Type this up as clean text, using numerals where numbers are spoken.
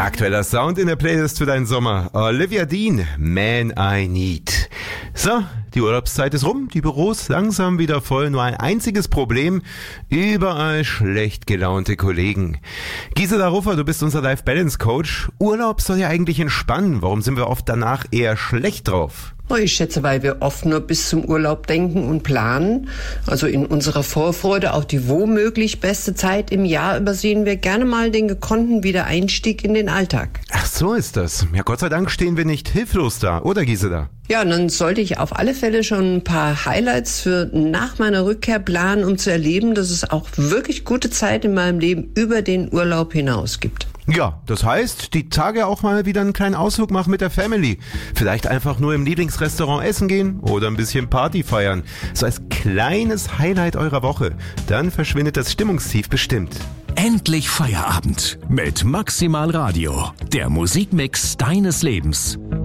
Aktueller Sound in der Playlist für deinen Sommer. Olivia Dean, Man I Need. So, die Urlaubszeit ist rum, die Büros langsam wieder voll. Nur ein einziges Problem, überall schlecht gelaunte Kollegen. Gisela Ruffer, du bist unser Life-Balance-Coach. Urlaub soll ja eigentlich entspannen. Warum sind wir oft danach eher schlecht drauf? Ich schätze, weil wir oft nur bis zum Urlaub denken und planen. Also in unserer Vorfreude auf die womöglich beste Zeit im Jahr übersehen wir gerne mal den gekonnten Wiedereinstieg in den Alltag. Ach, so ist das. Ja, Gott sei Dank stehen wir nicht hilflos da, oder Gisela? Ja, und dann sollte ich auf alle Fälle schon ein paar Highlights für nach meiner Rückkehr planen, um zu erleben, dass es auch wirklich gute Zeit in meinem Leben über den Urlaub hinaus gibt. Ja, das heißt, die Tage auch mal wieder einen kleinen Ausflug machen mit der Family. Vielleicht einfach nur im Lieblingsrestaurant essen gehen oder ein bisschen Party feiern. So als kleines Highlight eurer Woche. Dann verschwindet das Stimmungstief bestimmt. Endlich Feierabend mit Maximal Radio. Der Musikmix deines Lebens.